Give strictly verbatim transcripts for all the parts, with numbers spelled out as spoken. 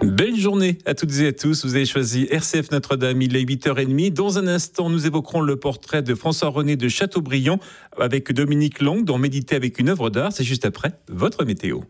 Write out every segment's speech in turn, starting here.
Belle journée à toutes et à tous. Vous avez choisi R C F Notre-Dame, il est huit heures trente. Dans un instant, nous évoquerons le portrait de François-René de Chateaubriand avec Dominique Lang dans Méditer avec une œuvre d'art. C'est juste après votre météo.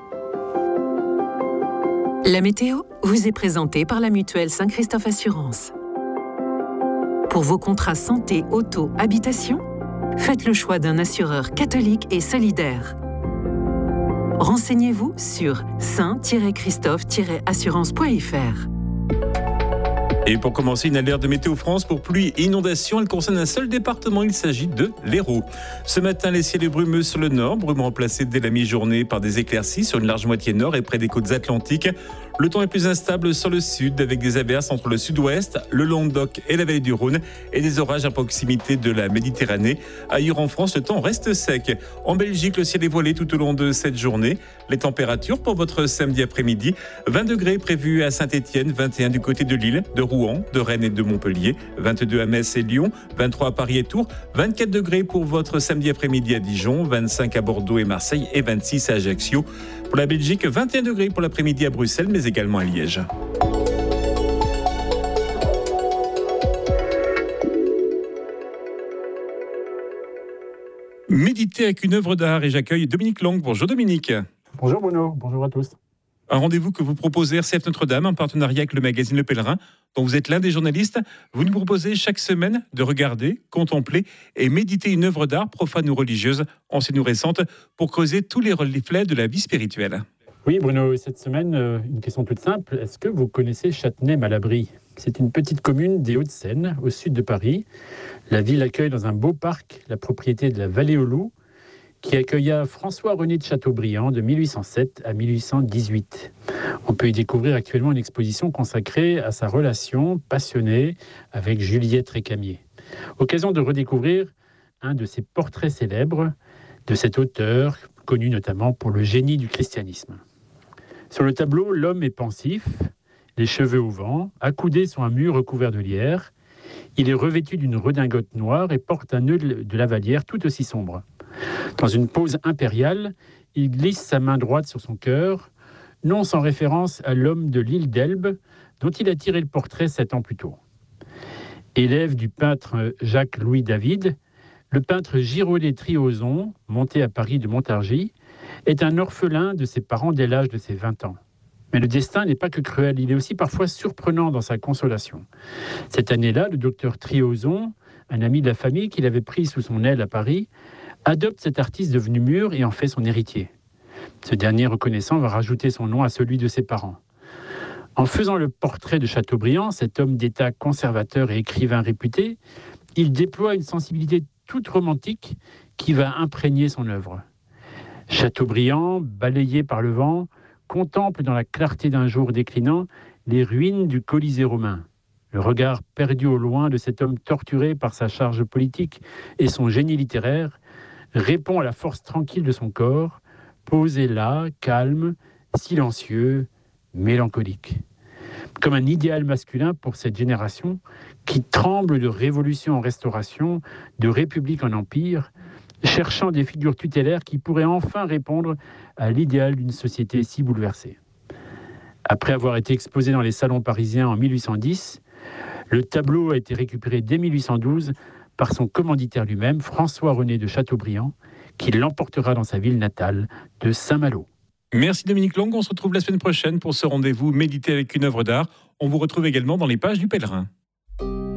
La météo vous est présentée par la mutuelle Saint-Christophe Assurance. Pour vos contrats santé, auto, habitation, faites le choix d'un assureur catholique et solidaire. Renseignez-vous sur saint christophe assurance point f r. Et pour commencer, une alerte de Météo France pour pluie et inondation. Elle concerne un seul département, il s'agit de l'Hérault. Ce matin, les ciels brumeux sur le nord, brume remplacés dès la mi-journée par des éclaircies sur une large moitié nord et près des côtes atlantiques. Le temps est plus instable sur le sud avec des averses entre le sud-ouest, le Languedoc et la vallée du Rhône et des orages à proximité de la Méditerranée. Ailleurs en France, le temps reste sec. En Belgique, le ciel est voilé tout au long de cette journée. Les températures pour votre samedi après-midi, vingt degrés prévus à Saint-Étienne, vingt et un du côté de Lille, de Rouen, de Rennes et de Montpellier, vingt-deux à Metz et Lyon, vingt-trois à Paris et Tours, vingt-quatre degrés pour votre samedi après-midi à Dijon, vingt-cinq à Bordeaux et Marseille et vingt-six à Ajaccio. Pour la Belgique, vingt et un degrés pour l'après-midi à Bruxelles, mais également à Liège. Méditer avec une œuvre d'art et j'accueille Dominique Lang. Bonjour Dominique. Bonjour Bruno, bonjour à tous. Un rendez-vous que vous proposez R C F Notre-Dame en partenariat avec le magazine Le Pèlerin, dont vous êtes l'un des journalistes. Vous nous proposez chaque semaine de regarder, contempler et méditer une œuvre d'art profane ou religieuse, ancienne ou récente, pour creuser tous les reflets de la vie spirituelle. Oui Bruno, cette semaine, une question toute simple. Est-ce que vous connaissez Châtenay-Malabry ? C'est une petite commune des Hauts-de-Seine, au sud de Paris. La ville accueille dans un beau parc la propriété de la Vallée aux Loups, qui accueilla François-René de Chateaubriand de mille huit cent sept à mille huit cent dix-huit. On peut y découvrir actuellement une exposition consacrée à sa relation passionnée avec Juliette Récamier. Occasion de redécouvrir un de ses portraits célèbres de cet auteur, connu notamment pour le génie du christianisme. Sur le tableau, l'homme est pensif, les cheveux au vent, accoudé sur un mur recouvert de lierre. Il est revêtu d'une redingote noire et porte un nœud de lavalière tout aussi sombre. Dans une pose impériale, il glisse sa main droite sur son cœur, non sans référence à l'homme de l'île d'Elbe, dont il a tiré le portrait sept ans plus tôt. Élève du peintre Jacques-Louis David, le peintre Girodet-Triozon, monté à Paris de Montargis, est un orphelin de ses parents dès l'âge de ses vingt ans. Mais le destin n'est pas que cruel, il est aussi parfois surprenant dans sa consolation. Cette année-là, le docteur Triozon, un ami de la famille qu'il avait pris sous son aile à Paris, adopte cet artiste devenu mûr et en fait son héritier. Ce dernier, reconnaissant, va rajouter son nom à celui de ses parents. En faisant le portrait de Chateaubriand, cet homme d'État conservateur et écrivain réputé, il déploie une sensibilité toute romantique qui va imprégner son œuvre. Chateaubriand, balayé par le vent, contemple dans la clarté d'un jour déclinant les ruines du Colisée romain. Le regard perdu au loin de cet homme torturé par sa charge politique et son génie littéraire répond à la force tranquille de son corps, posé là, calme, silencieux, mélancolique. Comme un idéal masculin pour cette génération qui tremble de révolution en restauration, de république en empire, cherchant des figures tutélaires qui pourraient enfin répondre à l'idéal d'une société si bouleversée. Après avoir été exposé dans les salons parisiens en mille huit cent dix, le tableau a été récupéré dès mille huit cent douze par son commanditaire lui-même, François-René de Chateaubriand, qui l'emportera dans sa ville natale de Saint-Malo. Merci Dominique Lang, on se retrouve la semaine prochaine pour ce rendez-vous Méditer avec une œuvre d'art. On vous retrouve également dans les pages du Pèlerin.